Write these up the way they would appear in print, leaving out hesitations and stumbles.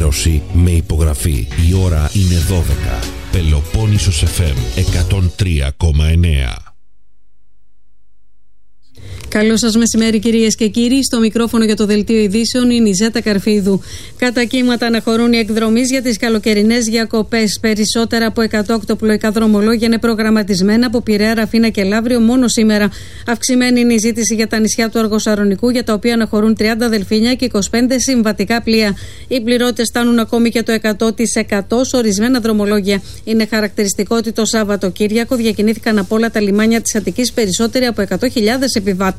ενημέρωση με υπογραφή. Η ώρα είναι 12. Πελοπόννησος FM 103,9. Καλό σας μεσημέρι, κυρίες και κύριοι. Στο μικρόφωνο για το δελτίο ειδήσεων είναι η Ζέτα Καρφίδου. Κατά κύματα αναχωρούν οι εκδρομείς για τις καλοκαιρινές διακοπές. Περισσότερα από 100 οκτωπλοϊκά δρομολόγια είναι προγραμματισμένα από Πειραιά, Ραφίνα και Λαύριο μόνο σήμερα. Αυξημένη είναι η ζήτηση για τα νησιά του Αργοσαρονικού, για τα οποία αναχωρούν 30 δελφίνια και 25 συμβατικά πλοία. Οι πληρώτες φτάνουν ακόμη και το 100% σε ορισμένα δρομολόγια. Είναι χαρακτηριστικό ότι το Σαββατοκύριακο διακινήθηκαν από όλα τα λιμάνια της Αττικής περισσότεροι από 100.000 επιβάτες.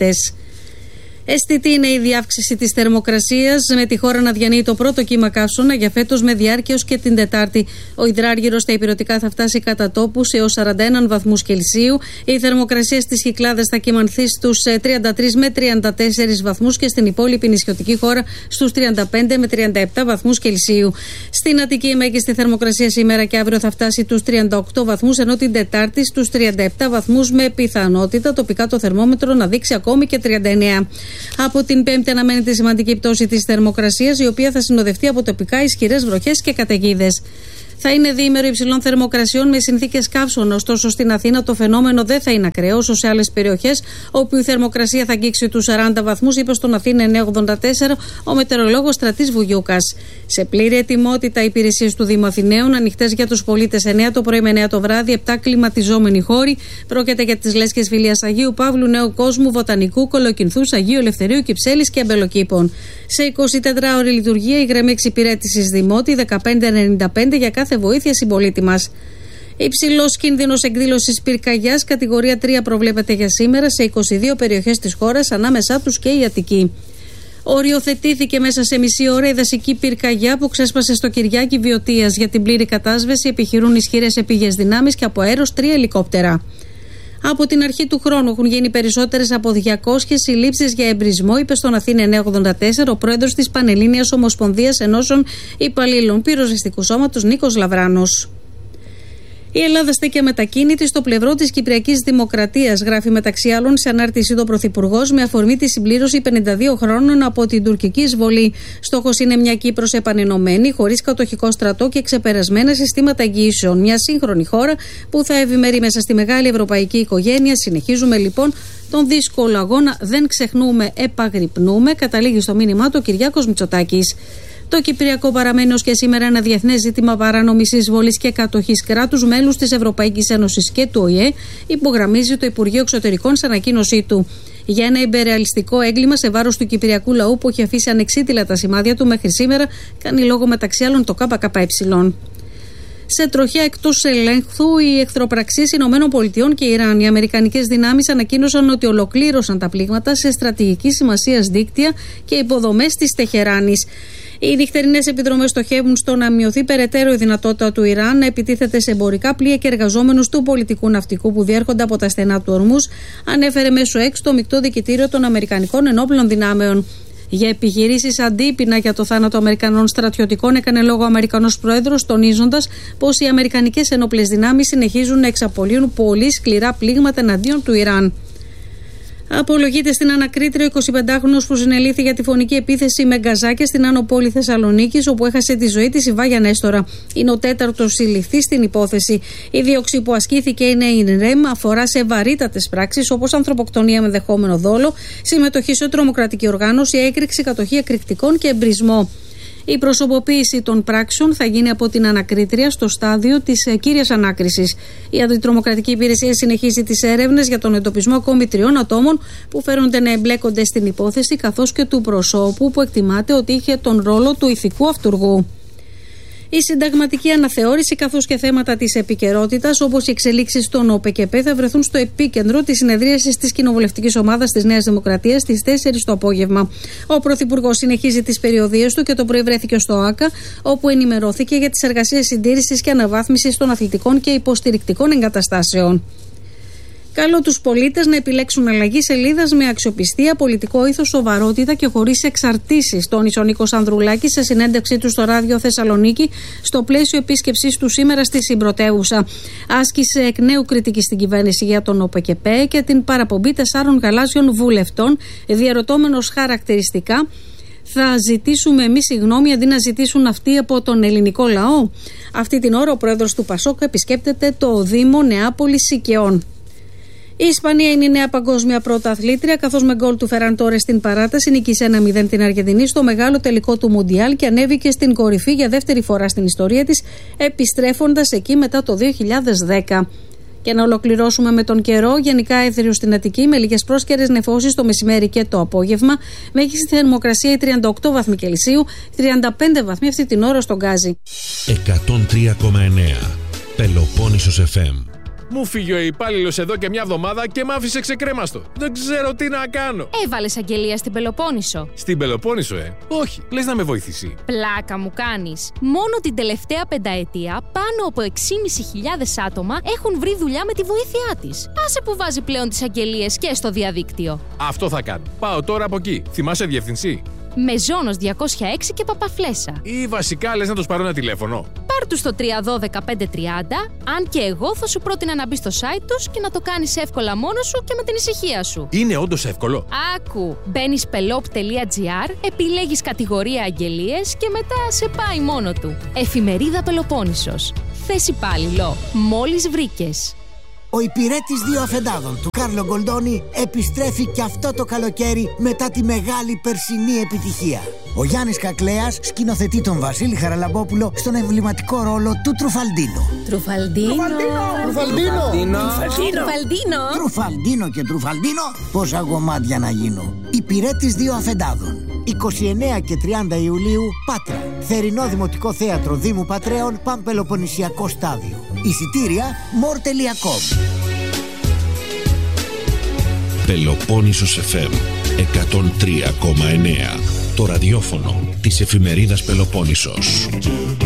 Αισθητή είναι η διάυξηση της θερμοκρασίας, με τη χώρα να διανύει το πρώτο κύμα καύσωνα για φέτος με διάρκεια ως και την Τετάρτη. Ο υδράργυρος στα ηπειρωτικά θα φτάσει κατά τόπους έως 41 βαθμούς Κελσίου. Η θερμοκρασία στις Κυκλάδες θα κυμανθεί στους 33 με 34 βαθμούς και στην υπόλοιπη νησιωτική χώρα στους 35 με 37 βαθμούς Κελσίου. Στην Αττική η μέγιστη θερμοκρασία σήμερα και αύριο θα φτάσει τους 38 βαθμούς, ενώ την Τετάρτη στους 37 βαθμούς, με πιθανότητα τοπικά το θερμόμετρο να δείξει ακόμη και 39. Από την Πέμπτη αναμένεται σημαντική πτώση της θερμοκρασίας, η οποία θα συνοδευτεί από τοπικά ισχυρές βροχές και καταιγίδες. Θα είναι διήμερο υψηλών θερμοκρασιών με συνθήκες καύσωνα, ωστόσο στην Αθήνα το φαινόμενο δεν θα είναι ακραίο όσο σε άλλες περιοχές, όπου η θερμοκρασία θα αγγίξει τους 40 βαθμούς, είπε στον Αθήνα 984 ο μετεωρολόγος Στρατής Βουγιούκας. Σε πλήρη ετοιμότητα οι υπηρεσίες του Δήμου Αθηναίων, ανοιχτές για τους πολίτες 9 το πρωί με 9 το βράδυ, 7 κλιματιζόμενοι χώροι. Πρόκειται για τις λέσχες Φιλίας Αγίου Παύλου, Νέου Κόσμου, Βοτανικού, Κολοκυνθούς, Αγίου Ελευθερίου, Κυψέλης και Αμπελοκήπων. Σε 24ωρη λειτουργία η γραμμή εξυπηρέτησης Δημότη 1595 για κάθε βοήθεια συμπολίτη μας. Υψηλός κίνδυνος εκδήλωσης πυρκαγιάς κατηγορία 3 προβλέπεται για σήμερα σε 22 περιοχές της χώρας, ανάμεσά τους και η Αττική. Οριοθετήθηκε μέσα σε μισή ώρα η δασική πυρκαγιά που ξέσπασε στο Κυριάκι Βιωτίας. Για την πλήρη κατάσβεση επιχειρούν ισχυρές επίγειες δυνάμεις και από αέρος 3 ελικόπτερα. Από την αρχή του χρόνου έχουν γίνει περισσότερες από 200 συλλήψεις για εμπρισμό, είπε στον Αθήνα 984 ο πρόεδρος της Πανελλήνιας Ομοσπονδίας Ενώσεων Υπαλλήλων Πυροσβεστικού Σώματος Νίκος Λαβράνος. Η Ελλάδα στέκει αμετακίνητη στο πλευρό της Κυπριακής Δημοκρατίας, γράφει μεταξύ άλλων σε ανάρτηση το Πρωθυπουργός, με αφορμή τη συμπλήρωση 52 χρόνων από την τουρκική εισβολή. Στόχος είναι μια Κύπρος επανενωμένη, χωρίς κατοχικό στρατό και ξεπερασμένα συστήματα εγγυήσεων. Μια σύγχρονη χώρα που θα ευημερεί μέσα στη μεγάλη ευρωπαϊκή οικογένεια. Συνεχίζουμε λοιπόν τον δύσκολο αγώνα. Δεν ξεχνούμε, επαγρυπνούμε, καταλήγει στο μήνυμά του ο Κυριάκος Μητσοτάκης. Το Κυπριακό παραμένει ως και σήμερα ένα διεθνές ζήτημα παράνομης εισβολής και κατοχής κράτους μέλους της Ευρωπαϊκής Ένωσης και του ΟΗΕ, υπογραμμίζει το Υπουργείο Εξωτερικών σε ανακοίνωσή του. Για ένα ιμπεριαλιστικό έγκλημα σε βάρος του Κυπριακού λαού που έχει αφήσει ανεξίτηλα τα σημάδια του μέχρι σήμερα, κάνει λόγο μεταξύ άλλων το ΚΚΕ. Σε τροχιά εκτός ελέγχου οι εχθροπραξίες ΗΠΑ και Ιράν. Οι αμερικανικές δυνάμεις ανακοίνωσαν ότι ολοκλήρωσαν τα πλήγματα σε στρατηγική σημασίας δίκτυα και υποδομές της Τεχεράνης. Οι νυχτερινές επιδρομές στοχεύουν στο να μειωθεί περαιτέρω η δυνατότητα του Ιράν να επιτίθεται σε εμπορικά πλοία και εργαζόμενους του πολιτικού ναυτικού που διέρχονται από τα στενά του Ορμούζ, ανέφερε μέσω X το μεικτό δικητήριο των Αμερικανικών Ενόπλων Δυνάμεων. Για επιχειρήσεις αντίπεινα για το θάνατο Αμερικανών στρατιωτικών έκανε λόγο ο Αμερικανός Πρόεδρος, τονίζοντας πως οι Αμερικανικές ενόπλες δυνάμεις συνεχίζουν να εξαπολύουν πολύ σκληρά πλήγματα εναντίον του Ιράν. Απολογείται στην ανακρίτρια ο 25χρονος που συνελήφθη για τη φωνική επίθεση με γκαζάκια στην Άνω Πόλη Θεσσαλονίκης, όπου έχασε τη ζωή της η Βάγια Νέστορα. Είναι ο τέταρτος συλληφθής στην υπόθεση. Η δίωξη που ασκήθηκε είναι in rem, αφορά σε βαρύτατες πράξεις όπως ανθρωποκτονία με ενδεχόμενο δόλο, συμμετοχή σε τρομοκρατική οργάνωση, έκρηξη, κατοχή εκρηκτικών και εμπρισμό. Η προσωποποίηση των πράξεων θα γίνει από την ανακρίτρια στο στάδιο της κύριας ανάκρισης. Η Αντιτρομοκρατική Υπηρεσία συνεχίζει τις έρευνες για τον εντοπισμό ακόμη 3 ατόμων που φέρονται να εμπλέκονται στην υπόθεση, καθώς και του προσώπου που εκτιμάται ότι είχε τον ρόλο του ηθικού αυτουργού. Η συνταγματική αναθεώρηση καθώς και θέματα της επικαιρότητας, όπως οι εξελίξεις στον ΟΠΚΠ, θα βρεθούν στο επίκεντρο της συνεδρίασης της κοινοβουλευτικής ομάδας της Νέας Δημοκρατίας στις 4 το απόγευμα. Ο Πρωθυπουργός συνεχίζει τις περιοδίες του και το πρωί βρέθηκε στο ΆΚΑ, όπου ενημερώθηκε για τις εργασίες συντήρησης και αναβάθμισης των αθλητικών και υποστηρικτικών εγκαταστάσεων. Καλώ τους πολίτες να επιλέξουν αλλαγή σελίδας με αξιοπιστία, πολιτικό ήθος, σοβαρότητα και χωρίς εξαρτήσεις, τόνισε ο Νίκος Ανδρουλάκης σε συνέντευξή του στο Ράδιο Θεσσαλονίκη στο πλαίσιο επίσκεψής του σήμερα στη συμπρωτεύουσα. Άσκησε εκ νέου κριτική στην κυβέρνηση για τον ΟΠΚΠ και την παραπομπή 4 γαλάζιων βουλευτών, διαρωτώμενος χαρακτηριστικά Θα ζητήσουμε εμείς συγγνώμη αντί να ζητήσουν αυτοί από τον ελληνικό λαό? Αυτή την ώρα ο πρόεδρος του Πασόκ επισκέπτεται το Δήμο Νεάπολης Σικαιών. Η Ισπανία είναι η νέα παγκόσμια πρωταθλήτρια, καθώς με γκολ του Φεράν Τόρες στην παράταση νίκησε 1-0 την Αργεντινή στο μεγάλο τελικό του Μουντιάλ και ανέβηκε στην κορυφή για δεύτερη φορά στην ιστορία της, επιστρέφοντας εκεί μετά το 2010. Και να ολοκληρώσουμε με τον καιρό. Γενικά έθριο στην Αττική, με λίγες πρόσκαιρες νεφώσεις το μεσημέρι και το απόγευμα. Μέγιστη θερμοκρασία 38 βαθμοί Κελσίου, 35 βαθμοί αυτή την ώρα στον Γκάζι. 103,9 Πελοπόννησος FM. Μου φύγει ο υπάλληλος εδώ και μια εβδομάδα και μ' άφησε ξεκρέμαστο. Δεν ξέρω τι να κάνω. Έβαλες αγγελία στην Πελοπόννησο. Στην Πελοπόννησο, Όχι. Λες να με βοηθήσει. Πλάκα μου κάνεις. Μόνο την τελευταία πενταετία πάνω από 6.500 άτομα έχουν βρει δουλειά με τη βοήθειά της. Άσε που βάζει πλέον τις αγγελίες και στο διαδίκτυο. Αυτό θα κάνω. Πάω τώρα από εκεί. Θυμάσαι διευθυνσή? Μεζόνος 206 και Παπαφλέσσα. Ή βασικά λες να τους πάρω ένα τηλέφωνο? Πάρ' τους στο 312-530, αν και εγώ θα σου πρότεινα να μπεις στο site τους και να το κάνεις εύκολα μόνος σου και με την ησυχία σου. Είναι όντως εύκολο? Άκου, μπαίνεις pelop.gr, επιλέγεις κατηγορία αγγελίες και μετά σε πάει μόνο του. Εφημερίδα Πελοπόννησος. Θες υπάλληλο, μόλις βρήκες. Ο υπηρέτης δύο αφεντάδων του Κάρλο Γκολντόνι επιστρέφει και αυτό το καλοκαίρι μετά τη μεγάλη περσινή επιτυχία. Ο Γιάννης Κακλέας σκηνοθετεί τον Βασίλη Χαραλαμπόπουλο στον εμβληματικό ρόλο του Τρουφαλντίνο. Τρουφαλντίνο και Τρουφαλντίνο, πόσα γομάτια να γίνω. Υπηρέτης δύο αφεντάδων. 29 και 30 Ιουλίου, Πάτρα. Θερινό Δημοτικό Θέατρο Δήμου Πατρέων, Παμπελοποννησιακό στάδιο. Εισιτήρια more.com. Πελοπόννησος FM 103,9. Το ραδιόφωνο της εφημερίδας Πελοπόννησος.